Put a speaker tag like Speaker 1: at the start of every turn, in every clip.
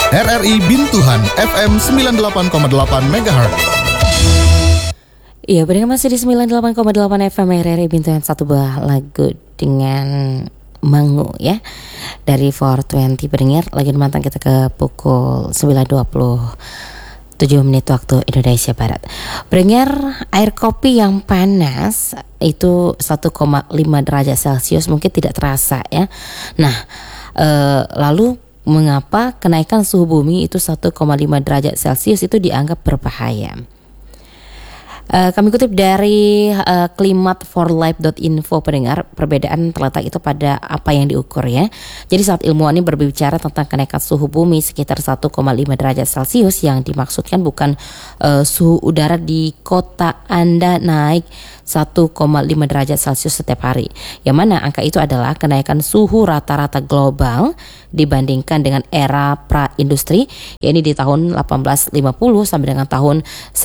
Speaker 1: RRI Bintuhan FM 98,8 MHz.
Speaker 2: Iya, benar masih di 98,8 FM RRI Bintuhan, satu buah lagu dengan Mangu ya. Dari 420 pendengar, lagi memantang kita ke pukul 9.27 menit waktu Indonesia Barat. Pendengar, air kopi yang panas itu 1,5 derajat Celcius mungkin tidak terasa ya. Nah, lalu mengapa kenaikan suhu bumi itu 1,5 derajat Celcius itu dianggap berbahaya? Kami kutip dari climate4life.info pendengar, perbedaan terletak itu pada apa yang diukur ya. Jadi saat ilmuwan ini berbicara tentang kenaikan suhu bumi sekitar 1,5 derajat Celcius, yang dimaksudkan bukan suhu udara di kota Anda naik 1,5 derajat Celcius setiap hari. Yang mana angka itu adalah kenaikan suhu rata-rata global dibandingkan dengan era pra-industri, yakni di tahun 1850 sampai dengan tahun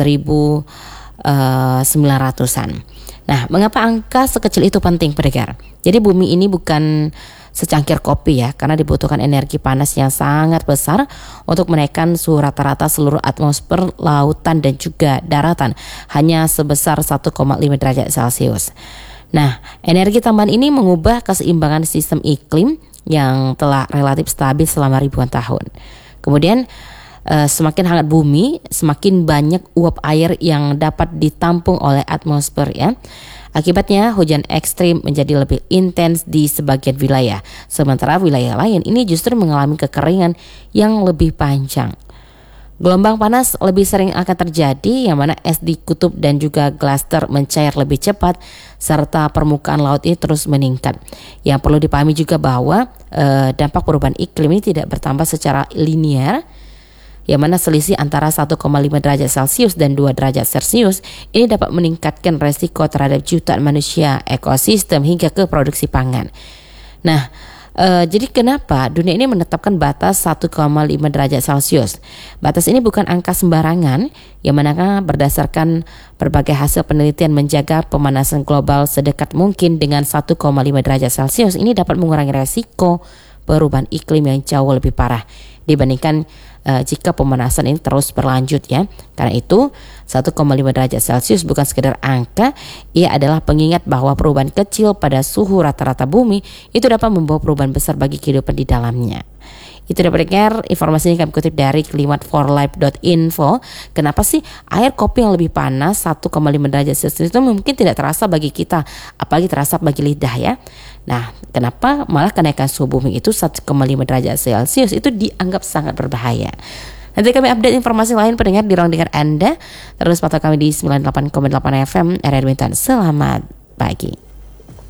Speaker 2: 1900-an. Nah, mengapa angka sekecil itu penting pendengar? Jadi bumi ini bukan secangkir kopi ya, karena dibutuhkan energi panas yang sangat besar untuk menaikkan suhu rata-rata seluruh atmosfer, lautan dan juga daratan hanya sebesar 1,5 derajat Celcius. Nah, energi tambahan ini mengubah keseimbangan sistem iklim yang telah relatif stabil selama ribuan tahun. Kemudian semakin hangat bumi, semakin banyak uap air yang dapat ditampung oleh atmosfer ya. Akibatnya hujan ekstrim menjadi lebih intens di sebagian wilayah, sementara wilayah lain ini justru mengalami kekeringan yang lebih panjang. Gelombang panas lebih sering akan terjadi, yang mana es di kutub dan juga glaster mencair lebih cepat, serta permukaan laut ini terus meningkat. Yang perlu dipahami juga bahwa dampak perubahan iklim ini tidak bertambah secara linear, yang mana selisih antara 1,5 derajat Celcius dan 2 derajat Celcius ini dapat meningkatkan resiko terhadap jutaan manusia, ekosistem hingga ke produksi pangan. Nah, jadi kenapa dunia ini menetapkan batas 1,5 derajat Celcius? Batas ini bukan angka sembarangan, yang mana berdasarkan berbagai hasil penelitian menjaga pemanasan global sedekat mungkin dengan 1,5 derajat Celcius ini dapat mengurangi resiko perubahan iklim yang jauh lebih parah dibandingkan jika pemanasan ini terus berlanjut ya. Karena itu 1,5 derajat Celcius bukan sekedar angka, ia adalah pengingat bahwa perubahan kecil pada suhu rata-rata bumi itu dapat membawa perubahan besar bagi kehidupan di dalamnya. Itu dapat dengar informasi yang kami kutip dari climate4life.info. Kenapa sih air kopi yang lebih panas 1,5 derajat Celcius itu mungkin tidak terasa bagi kita, apalagi terasa bagi lidah ya. Nah, kenapa malah kenaikan suhu bumi itu 1,5 derajat Celcius itu dianggap sangat berbahaya? Nanti kami update informasi lain pendengar di ruang dengar Anda. Terus pantau kami di 98,8 FM RRI Bintuhan. Selamat pagi.